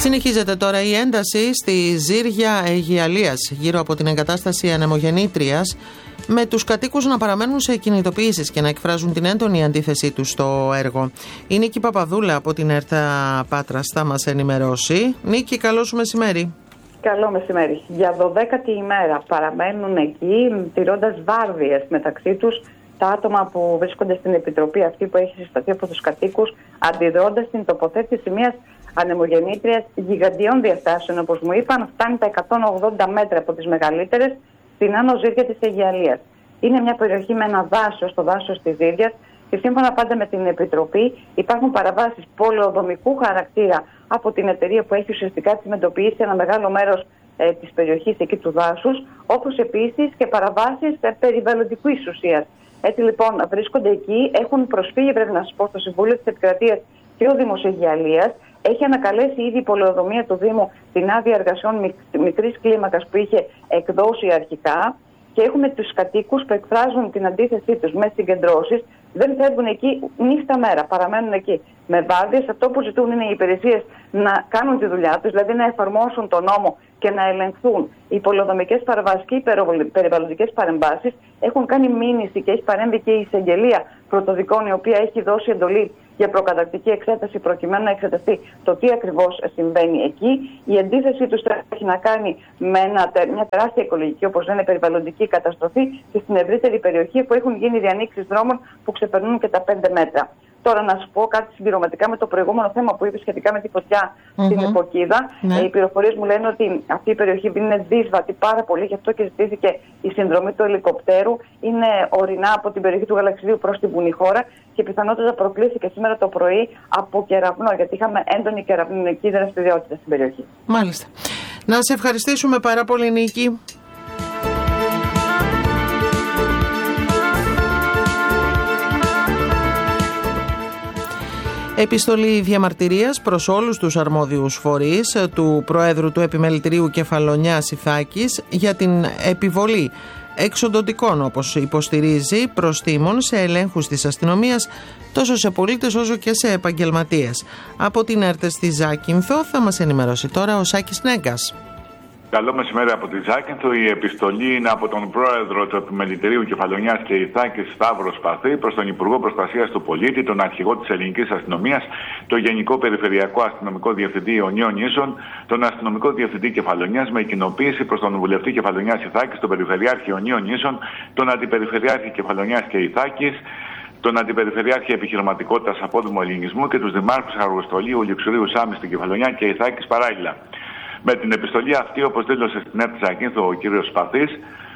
Συνεχίζεται τώρα η ένταση στη Ζήρια Αιγιαλίας γύρω από την εγκατάσταση ανεμογεννήτριας, με τους κατοίκους να παραμένουν σε κινητοποιήσεις και να εκφράζουν την έντονη αντίθεσή τους στο έργο. Η Νίκη Παπαδούλα από την ΕΡΤΑ Πάτρας θα μας ενημερώσει. Νίκη, καλό σου μεσημέρι. Καλό μεσημέρι. Για 12η ημέρα παραμένουν εκεί, τηρώντας βάρδιες μεταξύ τους, τα άτομα που βρίσκονται στην επιτροπή αυτή που έχει συσταθεί από τους κατοίκους, αντιδρώντας την τοποθέτηση μιας ανεμογεννήτριας γιγαντιών διαστάσεων, όπως μου είπαν, φτάνει τα 180 μέτρα από τις μεγαλύτερες στην Άνω Ζήρια της Αιγιαλίας. Είναι μια περιοχή με ένα δάσος, το δάσος της Ζήριας, και σύμφωνα πάντα με την Επιτροπή υπάρχουν παραβάσεις πολεοδομικού χαρακτήρα από την εταιρεία που έχει ουσιαστικά τσιμεντοποιήσει ένα μεγάλο μέρος της περιοχής εκεί του δάσους, όπως επίσης και παραβάσεις περιβαλλοντικής ουσίας. Έτσι λοιπόν βρίσκονται εκεί, έχουν προσφύγει, πρέπει να σας πω, στο Συμβούλιο της Επικρατείας και ο Δήμος Αιγιαλίας. Έχει ανακαλέσει ήδη η πολεοδομία του Δήμου την άδεια εργασιών μικρής κλίμακας που είχε εκδώσει αρχικά, και έχουμε τους κατοίκους που εκφράζουν την αντίθεσή τους με συγκεντρώσεις. Δεν φεύγουν εκεί νύχτα μέρα, παραμένουν εκεί με βάρδιες. Αυτό που ζητούν είναι οι υπηρεσίες να κάνουν τη δουλειά τους, δηλαδή να εφαρμόσουν τον νόμο και να ελεγχθούν οι πολεοδομικές παρεμβάσεις και οι περιβαλλοντικές παρεμβάσεις. Έχουν κάνει μήνυση και έχει παρέμβει και η εισαγγελία πρωτοδικών, η οποία έχει δώσει εντολή για προκαταρκτική εξέταση προκειμένου να εξεταστεί το τι ακριβώς συμβαίνει εκεί. Η αντίθεσή τους έχει να κάνει με μια τεράστια οικολογική, όπως λένε, περιβαλλοντική καταστροφή και στην ευρύτερη περιοχή που έχουν γίνει διανοίξεις δρόμων που ξεπερνούν και τα 5 μέτρα. Τώρα να σου πω κάτι συμπληρωματικά με το προηγούμενο θέμα που είπε σχετικά με τη φωτιά στην Εποκίδα. Οι πληροφορίες μου λένε ότι αυτή η περιοχή είναι δύσβατη πάρα πολύ, γι' αυτό και ζητήθηκε η συνδρομή του ελικοπτέρου. Είναι ορεινά από την περιοχή του Γαλαξιδίου προς την Βουνιχώρα και πιθανότατα προκλήθηκε σήμερα το πρωί από κεραυνό, γιατί είχαμε έντονη κεραυνική δραστηριότητα στην περιοχή. Μάλιστα. Να σε ευχαριστήσουμε πάρα πολύ, Νίκη. Επιστολή διαμαρτυρίας προς όλους τους αρμόδιους φορείς του Προέδρου του Επιμελητηρίου Κεφαλονιάς Ιθάκης για την επιβολή εξοντωτικών, όπως υποστηρίζει, προστίμων σε ελέγχους της αστυνομίας τόσο σε πολίτες όσο και σε επαγγελματίες. Από την ΕΡΤ στη Ζάκυνθο θα μας ενημερώσει τώρα ο Σάκης Νέγκας. Καλό μεσημέρι από τη Ζάκυνθο. Η επιστολή είναι από τον Πρόεδρο του Επιμελητηρίου Κεφαλονιάς και Ιθάκης, Σταύρο Σπαθή, προς τον Υπουργό Προστασίας του Πολίτη, τον Αρχηγό της Ελληνικής Αστυνομίας, τον Γενικό Περιφερειακό Αστυνομικό Διευθυντή Ιωνίων Νήσων, τον Αστυνομικό Διευθυντή Κεφαλονιάς, με κοινοποίηση προς τον Βουλευτή Κεφαλονιάς Ιθάκης, τον Περιφερειάρχη Ιωνίων Νήσων, τον Αντιπεριφερειάρχη Κεφαλονιάς και Ιθάκης, τον Αντιπεριφερειάρχη Επιχειρηματικότητας Απόδημου Ελληνισμού και τους Δημάρχους Αργοστολίου, Λιξουρίου, Σάμι στην Κεφαλονιά και Ιθάκης παράλληλα. Με την επιστολή αυτή, όπως δήλωσε στην ΕΡΤ Ζακύνθο ο κύριος Σπαθής,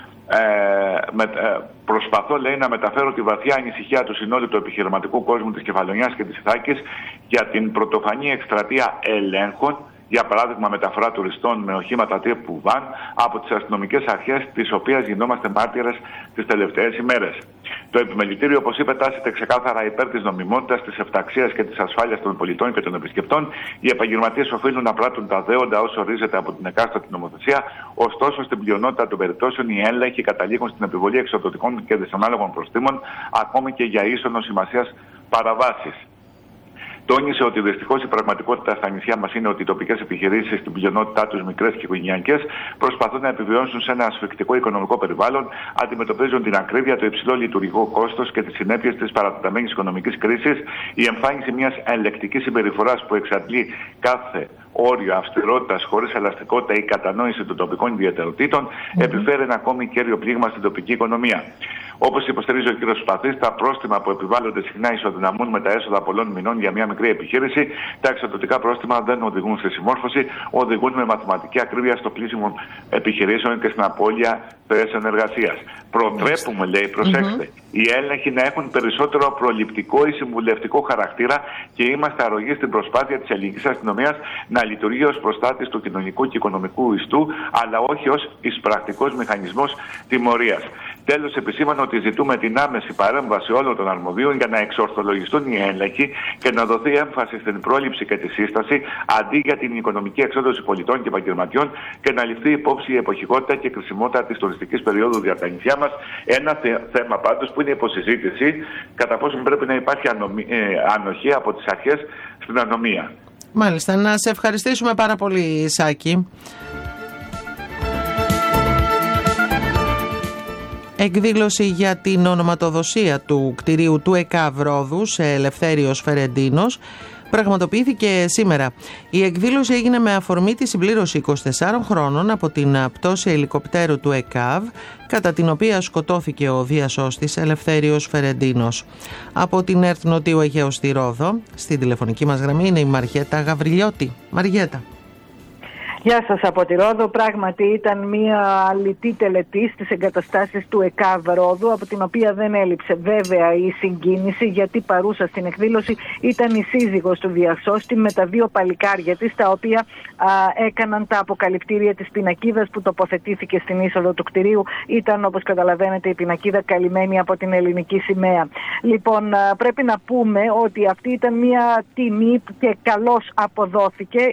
προσπαθώ, λέει, να μεταφέρω τη βαθιά ανησυχία του συνόλου του επιχειρηματικού κόσμου της Κεφαλονιάς και της Ιθάκης για την πρωτοφανή εκστρατεία ελέγχων, για παράδειγμα μεταφορά τουριστών με οχήματα τύπου βαν από τις αστυνομικές αρχές, τις οποίες γινόμαστε μάρτυρες τις τελευταίες ημέρες. Το Επιμελητήριο, όπως είπε, τάσσεται ξεκάθαρα υπέρ της νομιμότητας, της ευταξίας και της ασφάλειας των πολιτών και των επισκεπτών. Οι επαγγελματίες οφείλουν να πράττουν τα δέοντα όσο ορίζεται από την εκάστοτε νομοθεσία. Ωστόσο, στην πλειονότητα των περιπτώσεων, οι έλεγχοι καταλήγουν στην επιβολή εξοδοτικών και δυσανάλογων προστίμων, ακόμη και για ίσονος σημασίας παραβάσεις. Τόνισε ότι δυστυχώς η πραγματικότητα στα νησιά μας είναι ότι οι τοπικές επιχειρήσεις, στην πλειονότητά τους μικρές και οικογενειακές, προσπαθούν να επιβιώσουν σε ένα ασφικτικό οικονομικό περιβάλλον, αντιμετωπίζουν την ακρίβεια, το υψηλό λειτουργικό κόστος και τις συνέπειες της παρατεταμένης οικονομικής κρίσης. Η εμφάνιση μιας ελεκτικής συμπεριφοράς που εξαντλεί κάθε όριο αυστηρότητας χωρίς ελαστικότητα ή κατανόηση των τοπικών ιδιαιτεροτήτων επιφέρει ένα ακόμη κέριο πλήγμα στην τοπική οικονομία. Όπως υποστηρίζει ο κ. Σπαθής, τα πρόστιμα που επιβάλλονται συχνά ισοδυναμούν με τα έσοδα πολλών μηνών για μια μικρή επιχείρηση. Τα εξοδοτικά πρόστιμα δεν οδηγούν στη συμμόρφωση, οδηγούν με μαθηματική ακρίβεια στο πλήσιμο επιχειρήσεων και στην απώλεια θέσεων εργασίας. Προτρέπουμε, λέει, προσέξτε, οι έλεγχοι να έχουν περισσότερο προληπτικό ή συμβουλευτικό χαρακτήρα και είμαστε αρρωγοί στην προσπάθεια της ελληνικής αστυνομίας να λειτουργεί ως προστάτης του κοινωνικού και οικονομικού ιστού, αλλά όχι ως εισπρακτικός μηχανισμός τιμωρίας. Τέλος, επισήμανε ότι ζητούμε την άμεση παρέμβαση όλων των αρμοδίων για να εξορθολογιστούν οι έλεγχοι και να δοθεί έμφαση στην πρόληψη και τη σύσταση αντί για την οικονομική εξόδωση πολιτών και επαγγελματιών και να ληφθεί υπόψη η εποχικότητα και κρισιμότητα της τουριστικής περίοδου για τα νησιά μας. Ένα θέμα πάντως που είναι υποσυζήτηση, κατά πόσο πρέπει να υπάρχει ανοχή από τις αρχές στην ανομία. Μάλιστα, να σε ευχαριστήσουμε πάρα πολύ, Σάκη. Εκδήλωση για την ονοματοδοσία του κτηρίου του ΕΚΑΒ Ρόδου σε Ελευθέριος Φερεντίνος πραγματοποιήθηκε σήμερα. Η εκδήλωση έγινε με αφορμή τη συμπλήρωση 24 χρόνων από την πτώση ελικοπτέρου του ΕΚΑΒ, κατά την οποία σκοτώθηκε ο διασώστης Ελευθέριος Φερεντίνος. Από την ΕΡΤ Νοτίου Αιγαίου στη Ρόδο, στην τηλεφωνική μας γραμμή είναι η Μαριέτα Γαβριλιώτη. Μαριέτα. Γεια σας από τη Ρόδο. Πράγματι ήταν μια αλητή τελετή στις εγκαταστάσεις του ΕΚΑΒ Ρόδου, από την οποία δεν έλειψε βέβαια η συγκίνηση, γιατί παρούσα στην εκδήλωση ήταν η σύζυγος του διασώστη με τα 2 παλικάρια της, τα οποία έκαναν τα αποκαλυπτήρια της πινακίδας που τοποθετήθηκε στην είσοδο του κτηρίου. Ήταν, όπως καταλαβαίνετε, η πινακίδα καλυμμένη από την ελληνική σημαία. Λοιπόν, πρέπει να πούμε ότι αυτή ήταν μια τιμή και καλώς αποδόθηκε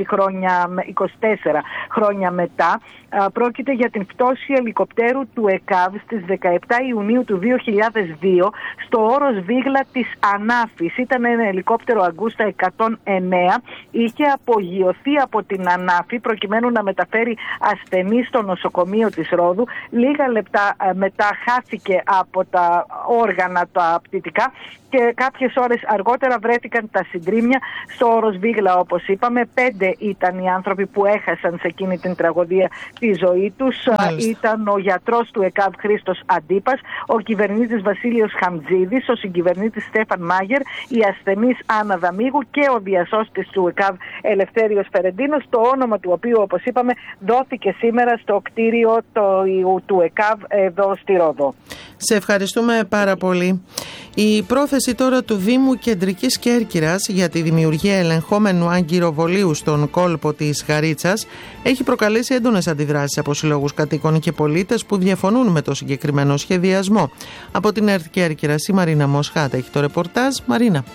24 χρόνια μετά. Πρόκειται για την πτώση ελικοπτέρου του ΕΚΑΒ στις 17 Ιουνίου του 2002 στο όρος Βίγλα της Ανάφης. Ήταν ένα ελικόπτερο Αγκούστα 109. Είχε απογειωθεί από την Ανάφη προκειμένου να μεταφέρει ασθενείς στο νοσοκομείο της Ρόδου. Λίγα λεπτά μετά χάθηκε από τα όργανα τα πτυτικά και κάποιες ώρες αργότερα βρέθηκαν τα συντρίμμια στο όρος Βίγλα, όπως είπαμε. 5 ήταν οι άνθρωποι που έχασαν σε εκείνη την τραγωδία τη ζωή τους. Ήταν ο γιατρός του ΕΚΑΒ Χρήστος Αντίπας, ο κυβερνήτης Βασίλειος Χαμτζίδης, ο συγκυβερνήτης Στέφαν Μάγερ, η ασθενής Άννα Δαμίγου και ο διασώστης του ΕΚΑΒ Ελευθέριος Φερεντίνος, το όνομα του οποίου, όπως είπαμε, δόθηκε σήμερα στο κτίριο του ΕΚΑΒ εδώ στη Ρόδο. Σε ευχαριστούμε πάρα πολύ. Η πρόθεση τώρα του Δήμου Κεντρικής Κέρκυρας για τη δημιουργία ελεγχόμενου αγκυροβολίου στον κόλπο της Γαρίτσας έχει προκαλέσει έντονες αντιδράσεις από συλλόγους κατοίκων και πολίτες που διαφωνούν με το συγκεκριμένο σχεδιασμό. Από την ΕΡΤ Κέρκυρας η Μαρίνα Μοσχάτα έχει το ρεπορτάζ. Μαρίνα.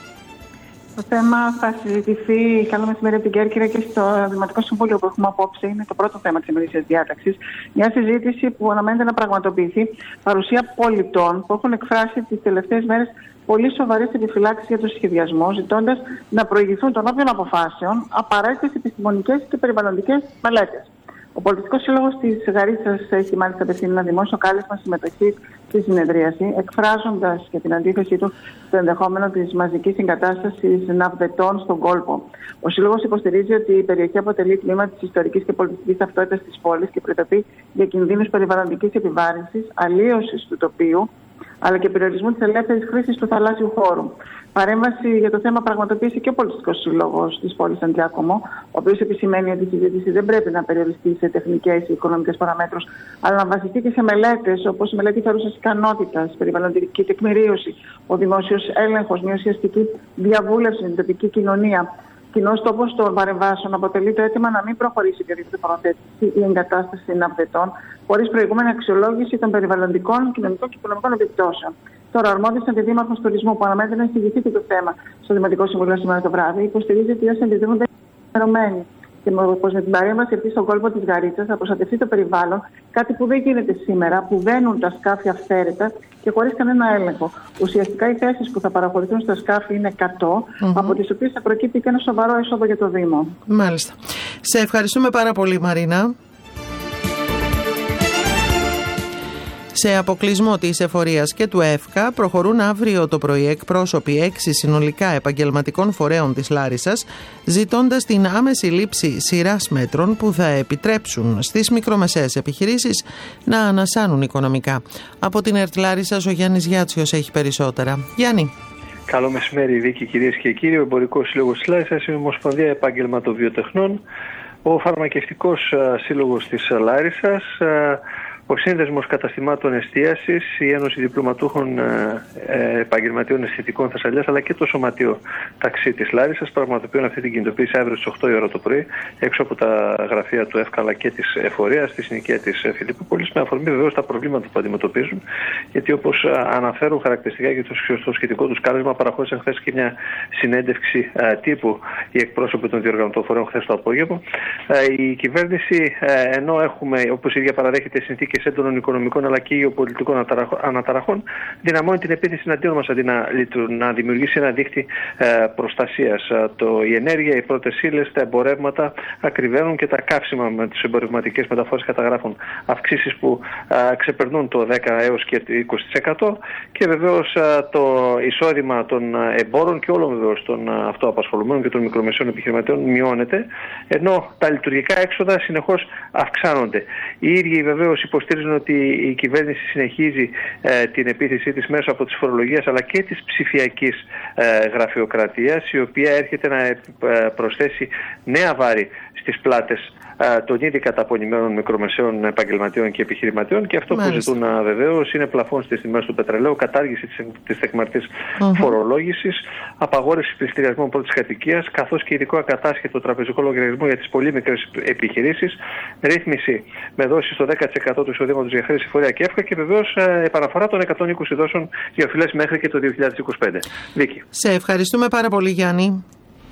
Το θέμα θα συζητηθεί, καλό μεσημέρι, από την Κέρκυρα και στο Δημοτικό Συμβούλιο που έχουμε απόψε. Είναι το πρώτο θέμα της ημερήσιας διάταξης. Μια συζήτηση που αναμένεται να πραγματοποιηθεί παρουσία πολιτών που έχουν εκφράσει τις τελευταίες μέρες πολύ σοβαρές επιφυλάξεις για το σχεδιασμό, ζητώντας να προηγηθούν των όποιων αποφάσεων απαραίτητες επιστημονικές και περιβαλλοντικές μελέτες. Ο Πολιτιστικός Σύλλογος της Γαρίτσας έχει μάλιστα απευθύνει ένα δημόσιο κάλεσμα συμμετοχής στη συνεδρίαση, εκφράζοντας και την αντίθεσή του στο ενδεχόμενο της μαζικής συγκατάστασης ναυδετών στον κόλπο. Ο Σύλλογος υποστηρίζει ότι η περιοχή αποτελεί τμήμα της ιστορικής και πολιτιστικής ταυτότητας της πόλης και προειδοποιεί για κινδύνους περιβαλλοντικής επιβάρυνσης, αλλίωσης του τοπίου, αλλά και περιορισμού της ελεύθερης χρήσης του θαλάσσιου χώρου. Παρέμβαση για το θέμα πραγματοποίησε και ο Πολιτιστικός Σύλλογος της πόλης Αντιάκομο, ο οποίος επισημαίνει ότι η συζήτηση δεν πρέπει να περιοριστεί σε τεχνικές ή οικονομικές παραμέτρους, αλλά να βασιστεί και σε μελέτες όπως η μελέτη φαρούσας ικανότητας, περιβαλλοντική τεκμηρίωση, ο δημόσιος έλεγχος, μια ουσιαστική διαβούλευση με την τοπική κοινωνία. Κοινός τόπος των παρεμβάσεων αποτελεί το αίτημα να μην προχωρήσει η οποιαδήποτε παραθέτηση ή εγκατάσταση ναυδετών χωρίς προηγούμενη αξιολόγηση των περιβαλλοντικών, κοινωνικών και οικονομικών επιπτώσεων. Τώρα, ο αρμόδιος αντιδήμαρχος τουρισμού, που αναμένεται να εισηγηθεί και το θέμα στο Δημοτικό Συμβούλιο σήμερα το βράδυ, υποστηρίζει ότι όσοι αντιδρούνται είναι ενημερωμένοι και πως με την παρέμβαση αυτή στον κόλπο της Γαρίτσας θα προστατευτεί το περιβάλλον, κάτι που δεν γίνεται σήμερα, που βαίνουν τα σκάφη αυθαίρετα και χωρίς κανένα έλεγχο. Ουσιαστικά οι θέσεις που θα παραχωρηθούν στα σκάφη είναι 100, από τις οποίες θα προκύπτει και ένα σοβαρό έσοδο για το Δήμο. Μάλιστα. Σε ευχαριστούμε πάρα πολύ, Μαρίνα. Σε αποκλεισμό της εφορίας και του ΕΦΚΑ προχωρούν αύριο το πρωί εκπρόσωποι 6 συνολικά επαγγελματικών φορέων της Λάρισσας, ζητώντας την άμεση λήψη σειράς μέτρων που θα επιτρέψουν στις μικρομεσαίες επιχειρήσεις να ανασάνουν οικονομικά. Από την ΕΡΤ Λάρισσας ο Γιάννης Γιάτσιος έχει περισσότερα. Γιάννη. Καλό μεσημέρι, Βίκη, κυρίες και κύριοι. Ο Εμπορικός Σύλλογος της Λάρισσας, η Ομοσπονδία Επαγγελματοβιοτεχνών, ο Φαρμακευτικός Σύλλογος της Λάρισσας, ο Σύνδεσμος Καταστημάτων Εστίασης, η Ένωση Διπλωματούχων Επαγγελματιών Αισθητικών Θεσσαλίας, αλλά και το Σωματείο Ταξί της Λάρισσας πραγματοποιούν αυτή την κινητοποίηση αύριο στις 8 η ώρα το πρωί, έξω από τα γραφεία του ΕΦΚΑ αλλά και της Εφορίας, στη συνοικία της Φιλιππούπολης, με αφορμή βεβαίως τα προβλήματα που αντιμετωπίζουν. Γιατί όπως αναφέρουν χαρακτηριστικά και στο σχετικό τους κάλεσμα, παραχώρησαν χθες και μια συνέντευξη τύπου οι εκπρόσωποι των διοργανωτών φορέων χθες το απόγευμα. Η κυβέρνηση, ενώ έχουμε, όπως η ίδια παραδέχεται, συνθήκες συνθήκες έντονων οικονομικών αλλά και γεωπολιτικών αναταραχών, δυναμώνει την επίθεση εναντίον μας αντί να δημιουργήσει ένα δίκτυο προστασίας. Η ενέργεια, οι πρώτες ύλες, τα εμπορεύματα ακριβένουν και τα καύσιμα με τις εμπορευματικές μεταφορές καταγράφουν αυξήσεις που ξεπερνούν το 10 έως και 20%, και βεβαίως το εισόδημα των εμπόρων και όλων βεβαίως των αυτοαπασχολουμένων και των μικρομεσαίων επιχειρηματιών μειώνεται, ενώ τα λειτουργικά έξοδα συνεχώς αυξάνονται. Οι ίδιοι βεβαίως υποστηρίζουν ότι η κυβέρνηση συνεχίζει την επίθεσή της μέσω από τις φορολογίες αλλά και της ψηφιακής γραφειοκρατίας, η οποία έρχεται να προσθέσει νέα βάρη στις πλάτες των ήδη καταπονημένων μικρομεσαίων επαγγελματιών και επιχειρηματιών, και αυτό που ζητούν βεβαίως είναι πλαφόν στις τιμές του πετρελαίου, κατάργηση της τεκμαρτής φορολόγησης, απαγόρευση πληστηριασμών πρώτης κατοικίας, καθώς και ειδικό ακατάσχετο τραπεζικό λογαριασμό για τις πολύ μικρές επιχειρήσεις, ρύθμιση με δόση στο 10% του εισοδήματος για χρέση, φορέα και εύκα, και βεβαίως επαναφορά των 120 δόσεων για οφειλές μέχρι και το 2025. Βίκη. Σε ευχαριστούμε πάρα πολύ, Γιάννη.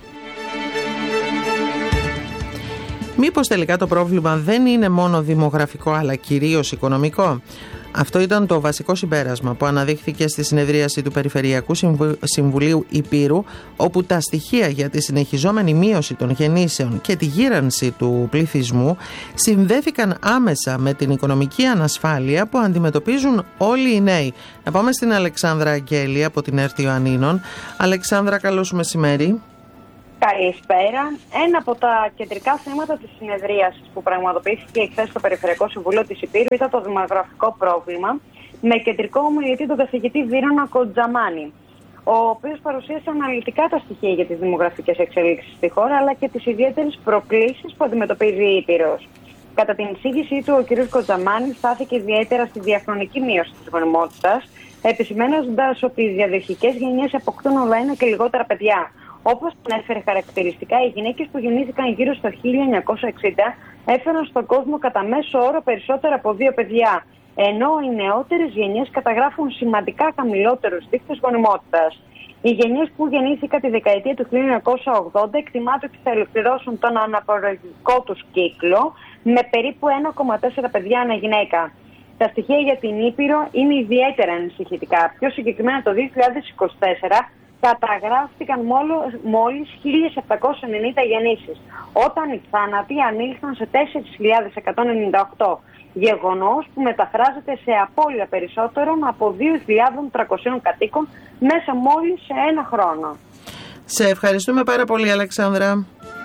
Μήπως τελικά το πρόβλημα δεν είναι μόνο δημογραφικό αλλά κυρίως οικονομικό? Αυτό ήταν το βασικό συμπέρασμα που αναδείχθηκε στη συνεδρίαση του Περιφερειακού Συμβουλίου Ηπείρου, όπου τα στοιχεία για τη συνεχιζόμενη μείωση των γεννήσεων και τη γύρανση του πληθυσμού συνδέθηκαν άμεσα με την οικονομική ανασφάλεια που αντιμετωπίζουν όλοι οι νέοι. Να πάμε στην Αλεξάνδρα Αγγέλη από την ΕΡΤ Ιωαννίνων. Αλεξάνδρα, καλώς μεσημέρι. Καλησπέρα. Ένα από τα κεντρικά θέματα της συνεδρίασης που πραγματοποιήθηκε εχθές στο Περιφερειακό Συμβουλίο της Ηπείρου ήταν το δημογραφικό πρόβλημα, με κεντρικό ομιλητή τον καθηγητή Βύρονα Κοντζαμάνη, ο οποίος παρουσίασε αναλυτικά τα στοιχεία για τις δημογραφικές εξελίξεις στη χώρα αλλά και τις ιδιαίτερες προκλήσεις που αντιμετωπίζει η Ηπείρος. Κατά την εισήγησή του, ο κ. Κοντζαμάνη στάθηκε ιδιαίτερα στη διαχρονική μείωση της γονιμότητας, επισημαίνοντας ότι οι διαδοχικές γενιές αποκτούν όλο ένα και λιγότερα παιδιά. Όπως ανέφερε χαρακτηριστικά, οι γυναίκες που γεννήθηκαν γύρω στο 1960 έφεραν στον κόσμο κατά μέσο όρο περισσότερα από 2 παιδιά, ενώ οι νεότερες γενιές καταγράφουν σημαντικά χαμηλότερους δείκτες γονιμότητας. Οι γενιές που γεννήθηκαν τη δεκαετία του 1980 εκτιμάται ότι θα ολοκληρώσουν τον αναπαραγωγικό τους κύκλο με περίπου 1,4 παιδιά ανά γυναίκα. Τα στοιχεία για την Ήπειρο είναι ιδιαίτερα ανησυχητικά. Πιο συγκεκριμένα το 2024 καταγράφηκαν μόλις 1.790 γεννήσεις, όταν οι θάνατοι ανήλθαν σε 4.198, γεγονός που μεταφράζεται σε απώλεια περισσότερων από 2.300 κατοίκων μέσα μόλις σε ένα χρόνο. Σε ευχαριστούμε πάρα πολύ, Αλεξάνδρα.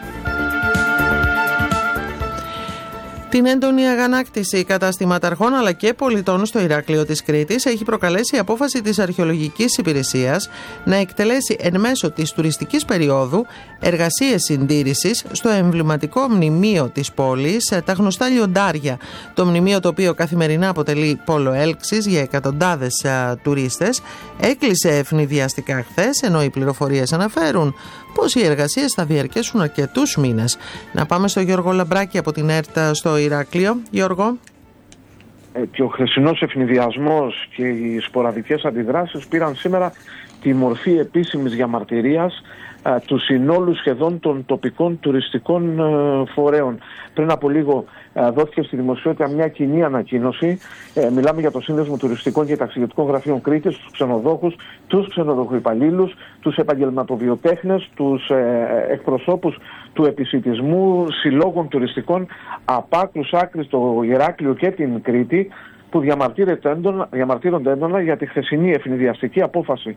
Την έντονη αγανάκτηση καταστηματαρχών αλλά και πολιτών στο Ηράκλειο της Κρήτης έχει προκαλέσει η απόφαση της Αρχαιολογικής Υπηρεσίας να εκτελέσει εν μέσω της τουριστικής περίοδου εργασίες συντήρησης στο εμβληματικό μνημείο της πόλης, τα γνωστά λιοντάρια. Το μνημείο, το οποίο καθημερινά αποτελεί πόλο έλξης για εκατοντάδες τουρίστες, έκλεισε ευνηδιαστικά χθες, ενώ οι πληροφορίες αναφέρουν πως οι εργασίες θα διαρκέσουν αρκετούς μήνες. Να πάμε στο Γιώργο Λαμπράκη από την ΕΡΤ στο Ηράκλειο. Γιώργο. Και ο χθεσινός ευνηδιασμός και οι σποραδικές αντιδράσεις πήραν σήμερα τη μορφή επίσημης διαμαρτυρίας του συνόλου σχεδόν των τοπικών τουριστικών φορέων. Πριν από λίγο δόθηκε στη δημοσιότητα μια κοινή ανακοίνωση. Μιλάμε για το Σύνδεσμο Τουριστικών και Ταξιδιωτικών Γραφείων Κρήτης, τους ξενοδόχους, τους ξενοδοχοϊπαλλήλους, τους επαγγελματοβιοτέχνες, τους εκπροσώπους του επισιτισμού, συλλόγων τουριστικών από άκρους άκρης το Ηράκλειο και την Κρήτη, που διαμαρτύρονται έντονα για τη χθεσινή ευνηδιαστική απόφαση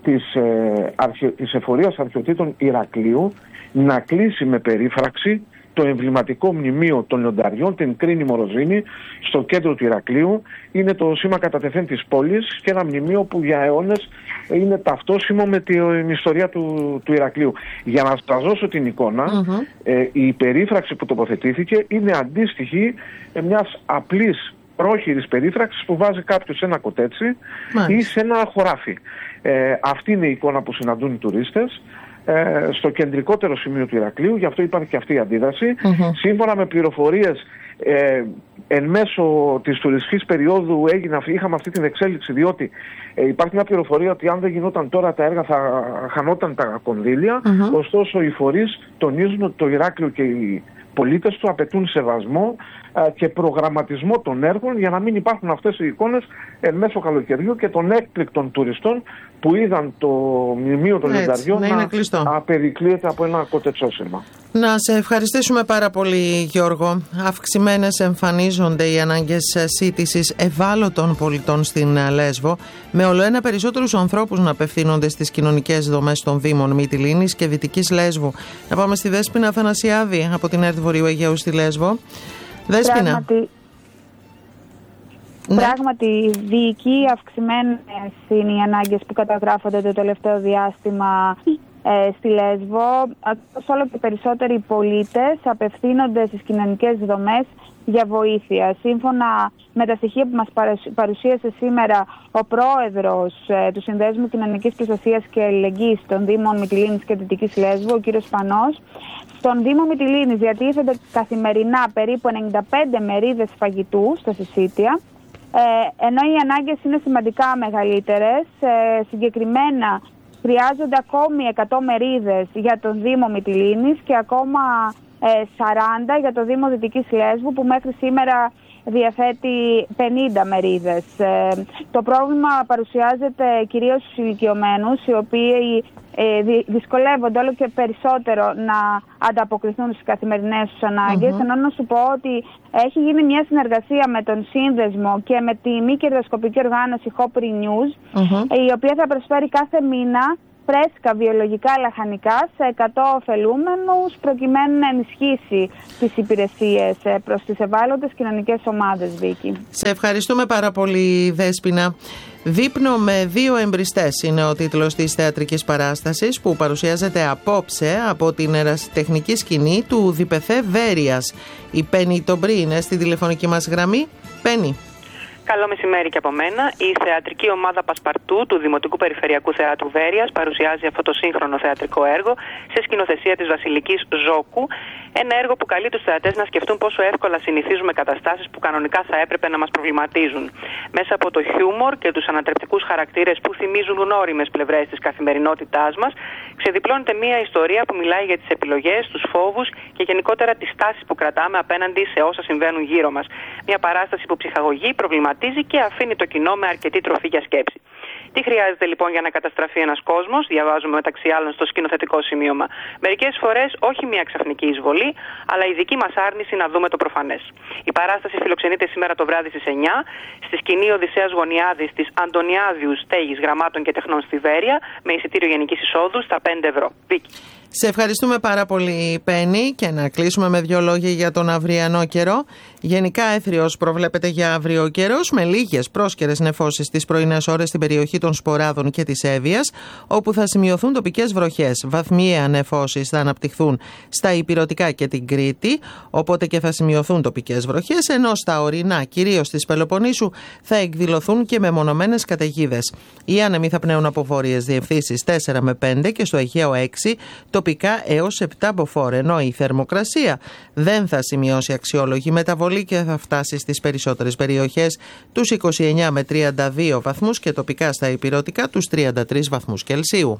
της Εφορίας Αρχαιοτήτων Ηρακλείου να κλείσει με περίφραξη το εμβληματικό μνημείο των Λιονταριών, την Κρίνη Μοροζίνη, στο κέντρο του Ηρακλείου. Είναι το σήμα κατά τεθέν της πόλης και ένα μνημείο που για αιώνες είναι ταυτόσιμο με την ιστορία του Ηρακλείου. Για να σας δώσω την εικόνα, η περίφραξη που τοποθετήθηκε είναι αντίστοιχη μιας απλής πρόχειρης περίφραξης που βάζει κάποιος σε ένα κοτέτσι ή σε ένα χωράφι. Αυτή είναι η εικόνα που συναντούν οι τουρίστες στο κεντρικότερο σημείο του Ηρακλείου, γι' αυτό υπάρχει και αυτή η αντίδραση. Σύμφωνα με πληροφορίες, εν μέσω της τουριστικής περίοδου είχαμε αυτή την εξέλιξη, διότι υπάρχει μια πληροφορία ότι αν δεν γινόταν τώρα τα έργα θα χανόταν τα κονδύλια. Ωστόσο οι φορείς τονίζουν ότι το Ηράκλειο και οι πολίτες του απαιτούν σεβασμό και προγραμματισμό των έργων για να μην υπάρχουν αυτές οι εικόνες εν μέσω καλοκαιριού και των έκπληκτων τουριστών που είδαν το μνημείο των Λιονταριών να περικλείεται από ένα κοτετσόσημα. Να σε ευχαριστήσουμε πάρα πολύ, Γιώργο. Αυξημένες εμφανίζονται οι ανάγκες σύντησης ευάλωτων πολιτών στην Λέσβο, με ολοένα περισσότερους ανθρώπους να απευθύνονται στις κοινωνικές δομές των Δήμων Μυτιλήνης και Δυτικής Λέσβου. Να πάμε στη Δέσποινα Αθανασιάδη από την ΕΡΤ Βορείου Αιγαίου στη Λέσβο. Δέσποινα. Πράγματι, διοικεί αυξημένες είναι οι ανάγκες που καταγράφονται το τελευταίο διάστημα στη Λέσβο. Όλο και περισσότεροι πολίτες απευθύνονται στις κοινωνικές δομές για βοήθεια. Σύμφωνα με τα στοιχεία που μας παρουσίασε σήμερα ο πρόεδρος του Συνδέσμου Κοινωνικής Προστασίας και Αλληλεγγύης των Δήμων Μυτιλήνης και Δυτικής Λέσβου, ο κύριος Πανός, στον Δήμο Μυτιλήνης διατίθενται καθημερινά περίπου 95 μερίδες φαγητού στα συσίτια, ενώ οι ανάγκες είναι σημαντικά μεγαλύτερες. Συγκεκριμένα χρειάζονται ακόμη 100 μερίδες για τον Δήμο Μυτιλήνης και ακόμα 40 για το Δήμο Δυτικής Λέσβου, που μέχρι σήμερα διαθέτει 50 μερίδες. Το πρόβλημα παρουσιάζεται κυρίως στους ηλικιωμένους, οι οποίοι δυσκολεύονται όλο και περισσότερο να ανταποκριθούν στις καθημερινές τους ανάγκες. Ενώ να σου πω ότι έχει γίνει μια συνεργασία με τον Σύνδεσμο και με τη μη κερδοσκοπική οργάνωση Hopri News, η οποία θα προσφέρει κάθε μήνα φρέσκα βιολογικά λαχανικά σε 100 ωφελούμενους, προκειμένου να ενισχύσει τις υπηρεσίες προς τις ευάλωτες κοινωνικές ομάδες, Βίκη. Σε ευχαριστούμε πάρα πολύ, Δέσποινα. «Δείπνο με δύο εμπριστές» είναι ο τίτλος της θεατρικής παράστασης που παρουσιάζεται απόψε από την ερασιτεχνική σκηνή του Διπεθέ Βέρειας. Η Πέννη Τομπρή είναι στη τηλεφωνική μας γραμμή. Πέννη. Καλό μεσημέρι και από μένα. Η θεατρική ομάδα Πασπαρτού του Δημοτικού Περιφερειακού Θεάτρου Βέρειας παρουσιάζει αυτό το σύγχρονο θεατρικό έργο σε σκηνοθεσία της Βασιλικής Ζόκου. Ένα έργο που καλεί τους θεατές να σκεφτούν πόσο εύκολα συνηθίζουμε καταστάσεις που κανονικά θα έπρεπε να μας προβληματίζουν. Μέσα από το χιούμορ και τους ανατρεπτικούς χαρακτήρες που θυμίζουν γνώριμες πλευρές της καθημερινότητάς μας, ξεδιπλώνεται μια ιστορία που μιλάει για τις επιλογές, τους φόβους και γενικότερα τις τάσεις που κρατάμε απέναντι σε όσα συμβαίνουν γύρω μας. Μια παράσταση που ψυχαγωγεί, προβληματίζει και αφήνει το κοινό με αρκετή τροφή για σκέψη. Τι χρειάζεται λοιπόν για να καταστραφεί ένας κόσμος, διαβάζουμε μεταξύ άλλων στο σκηνοθετικό σημείωμα. Μερικές φορές όχι μια ξαφνική εισβολή, αλλά η δική μας άρνηση να δούμε το προφανές. Η παράσταση φιλοξενείται σήμερα το βράδυ στις 9 στη σκηνή Οδυσσέας Γωνιάδης της Αντωνιάδιου Στέγης Γραμμάτων και Τεχνών στη Βέρεια, με εισιτήριο γενικής εισόδου στα 5 ευρώ. Βίκη. Σε ευχαριστούμε πάρα πολύ, Πέννη, και να κλείσουμε με 2 λόγια για τον αυριανό καιρό. Γενικά έθριος προβλέπεται για αύριο καιρός, με λίγες πρόσκαιρες νεφώσεις τις πρωινές ώρες στην περιοχή των Σποράδων και της Εύβοιας, όπου θα σημειωθούν τοπικές βροχές. Βαθμιαία νεφώσεις θα αναπτυχθούν στα Ηπειρωτικά και την Κρήτη, οπότε και θα σημειωθούν τοπικές βροχές, ενώ στα ορεινά, κυρίως της Πελοποννήσου, θα εκδηλωθούν και μεμονωμένες καταιγίδες. Οι άνεμοι θα πνέουν από βόρειες διευθύνσεις 4 με 5 και στο Αιγαίο 6, τοπικά έως 7 μποφόρ, ενώ η θερμοκρασία δεν θα σημειώσει αξιόλογη μεταβολή και θα φτάσει στις περισσότερες περιοχές τους 29 με 32 βαθμούς και τοπικά στα Ηπειρωτικά τους 33 βαθμούς Κελσίου.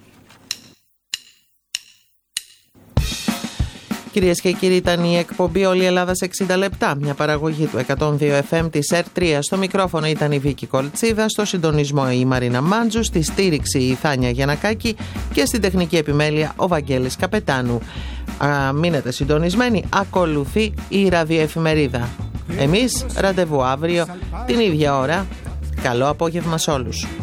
Κυρίες και κύριοι, ήταν η εκπομπή «Όλη η Ελλάδα σε 60 λεπτά», μια παραγωγή του 102 FM της ΕΡΤ3. Στο μικρόφωνο ήταν η Βίκη Κολτσίδα, στο συντονισμό η Μαρίνα Μάντζου, στη στήριξη η Θάνια Γιαννακάκη και στην τεχνική επιμέλεια ο Βαγγέλης Καπετάνου. Μείνετε συντονισμένοι, ακολουθεί η ραδιοεφημερίδα. Εμείς ραντεβού αύριο την ίδια ώρα. Καλό απόγευμα σε όλους.